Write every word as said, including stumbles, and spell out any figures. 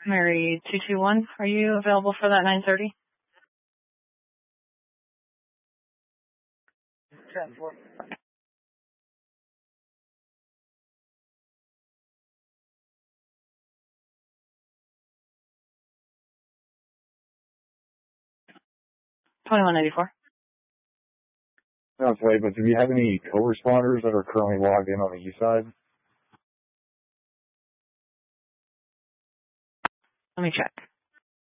Mary two two one, are you available for that nine thirty? ten four. twenty-one eighty-four. Okay, but do you have any co-responders that are currently logged in on the east side? Let me check.